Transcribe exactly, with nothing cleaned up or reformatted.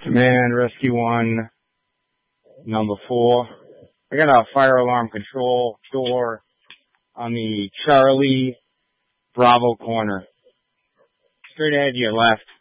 Command Rescue One, number four. I got a fire alarm control door on the Charlie Bravo corner. Straight ahead to your left.